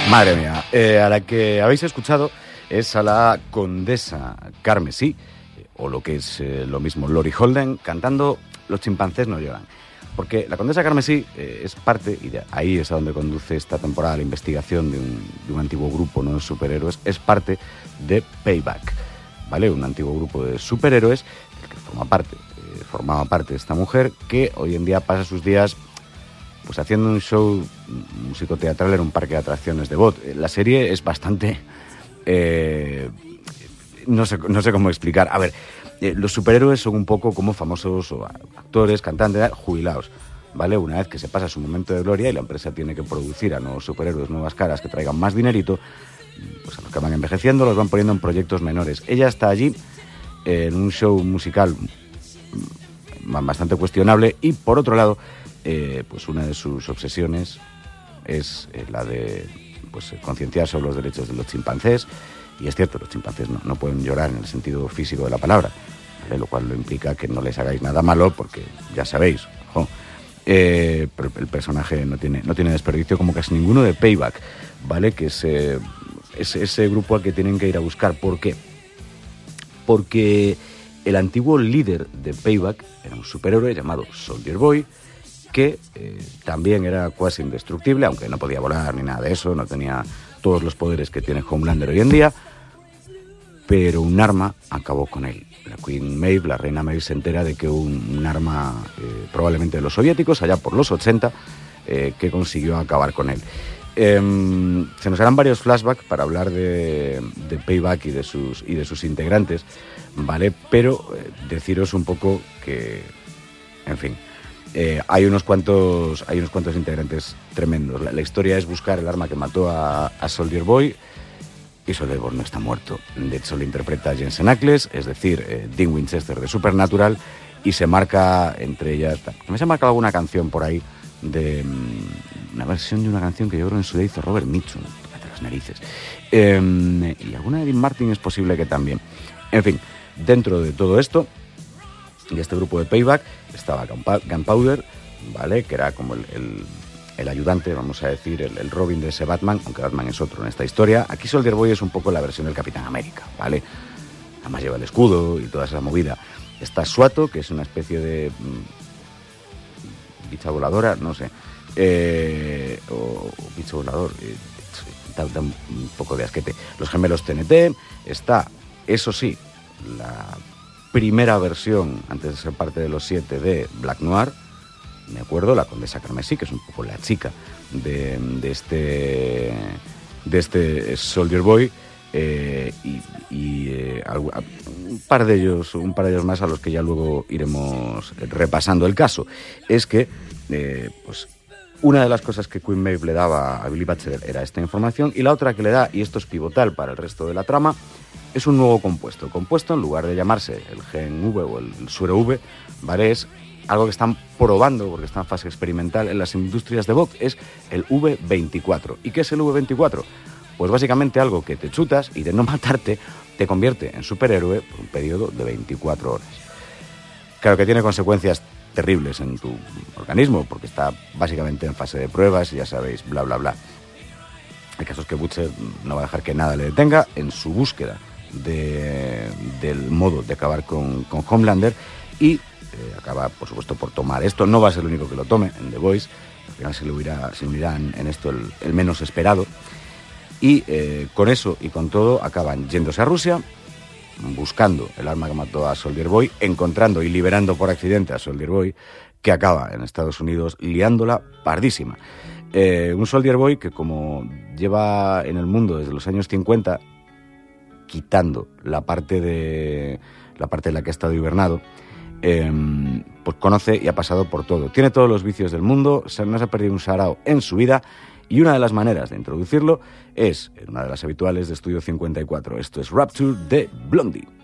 Madre mía, a la que habéis escuchado es a la condesa Carmesí, o lo que es lo mismo, Lori Holden, cantando Los chimpancés no lloran. Porque la condesa Carmesí es parte, y de ahí es a donde conduce esta temporada la investigación de un antiguo grupo, ¿no?, de superhéroes, es parte de Payback, ¿vale? Un antiguo grupo de superhéroes del que formaba parte esta mujer, que hoy en día pasa sus días pues haciendo un show musicoteatral en un parque de atracciones de Bot. La serie es bastante... no sé cómo explicar. A ver, los superhéroes son un poco como famosos o actores, cantantes, jubilados, ¿vale? Una vez que se pasa su momento de gloria y la empresa tiene que producir a nuevos superhéroes, nuevas caras que traigan más dinerito, pues a los que van envejeciendo los van poniendo en proyectos menores. Ella está allí en un show musical bastante cuestionable y, por otro lado, pues una de sus obsesiones es la de pues concienciar sobre los derechos de los chimpancés. Y es cierto, los chimpancés no pueden llorar en el sentido físico de la palabra, ¿vale? Lo cual lo implica que no les hagáis nada malo, porque ya sabéis, pero el personaje no tiene desperdicio, como casi ninguno de Payback, ¿vale? Que es ese grupo al que tienen que ir a buscar. ¿Por qué? Porque el antiguo líder de Payback era un superhéroe llamado Soldier Boy, que también era casi indestructible, aunque no podía volar ni nada de eso, no tenía todos los poderes que tiene Homelander hoy en día, pero un arma acabó con él. La Queen Maeve, la reina Maeve, se entera de que un arma, probablemente de los soviéticos, allá por los 80, que consiguió acabar con él. Se nos harán varios flashbacks para hablar de Payback y de sus integrantes, ¿vale? Pero deciros un poco que, en fin, hay unos cuantos integrantes tremendos. La historia es buscar el arma que mató a Soldier Boy, y Soldier Boy no está muerto. De hecho, lo interpreta Jensen Ackles, es decir, Dean Winchester de Supernatural, y se marca entre ellas... Me se ha marcado alguna canción por ahí, de una versión de una canción que yo creo en su día hizo Robert Mitchum, tócate las narices. Y alguna de Dean Martin es posible que también. En fin, dentro de todo esto, y este grupo de Payback, estaba Gunpowder, ¿vale? Que era como el ayudante, vamos a decir, el Robin de ese Batman, aunque Batman es otro en esta historia. Aquí Soldier Boy es un poco la versión del Capitán América, ¿vale? Además lleva el escudo y toda esa movida. Está Suato, que es una especie de bicha voladora, no sé, o bicho volador, da un poco de asquete. Los gemelos TNT, está, eso sí, la primera versión, antes de ser parte de los 7, de Black Noir, me acuerdo, la condesa Carmesí, que es un poco la chica de este Soldier Boy, un par de ellos más a los que ya luego iremos repasando. El caso es que pues una de las cosas que Queen Maeve le daba a Billy Batchelor era esta información, y la otra que le da, y esto es pivotal para el resto de la trama, es un nuevo compuesto. En lugar de llamarse el gen V o el suero V, ¿vale?, es algo que están probando, porque está en fase experimental en las industrias de Vox, es el V24. ¿Y qué es el V24? Pues básicamente algo que te chutas y de no matarte te convierte en superhéroe por un periodo de 24 horas. Claro que tiene consecuencias terribles en tu organismo, porque está básicamente en fase de pruebas y ya sabéis, bla, bla, bla. El caso es que Butcher no va a dejar que nada le detenga en su búsqueda del modo de acabar con Homelander, y acaba, por supuesto, por tomar esto. No va a ser el único que lo tome en The Voice, al final se unirá en esto el menos esperado, y con eso y con todo acaban yéndose a Rusia, buscando el arma que mató a Soldier Boy, encontrando y liberando por accidente a Soldier Boy, que acaba en Estados Unidos liándola pardísima. Un Soldier Boy que, como lleva en el mundo desde los años 50, quitando la parte en la que ha estado hibernado, pues conoce y ha pasado por todo. Tiene todos los vicios del mundo, no se ha perdido un sarao en su vida, y una de las maneras de introducirlo es una de las habituales de Estudio 54. Esto es Rapture de Blondie.